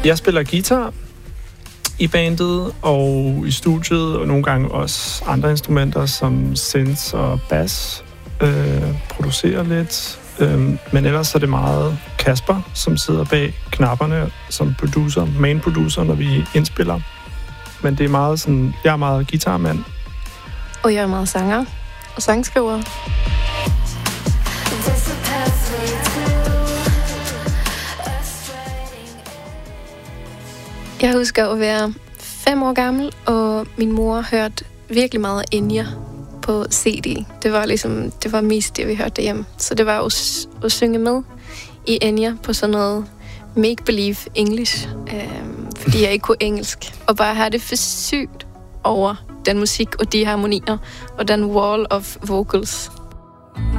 Jeg spiller guitar i bandet og i studiet, og nogle gange også andre instrumenter som synth og bass. Producerer lidt. Men ellers er det meget Kasper, som sidder bag knapperne som producer, main producer, når vi indspiller. Men det er meget sådan, jeg er meget guitarmand. Og jeg er meget sanger og sangskriver. Jeg husker at være 5 år gammel, og min mor hørte virkelig meget Enya på CD. Det var mest det, vi hørte derhjemme. Så det var at synge med i Enya på sådan noget make-believe English, fordi jeg ikke kunne engelsk. Og bare have det for sygt over den musik og de harmonier og den wall of vocals.